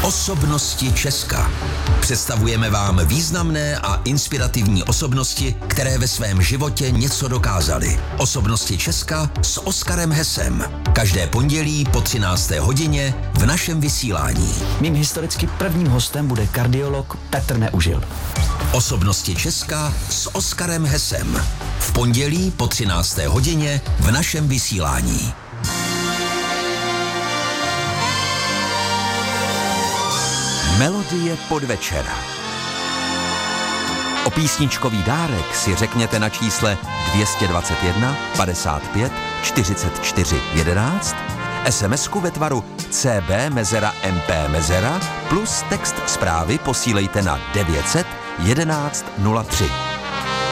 Osobnosti Česka. Představujeme vám významné a inspirativní osobnosti, které ve svém životě něco dokázaly. Osobnosti Česka s Oskarem Hesem. Každé pondělí po 13. hodině v našem vysílání. Mým historicky prvním hostem bude kardiolog Petr Neužil. Osobnosti Česka s Oskarem Hesem. V pondělí po 13. hodině v našem vysílání. Melodie podvečera. O písničkový dárek si řekněte na čísle 221 55 44 11, SMS-ku ve tvaru CB mezera MP mezera plus text zprávy posílejte na 900 11 03.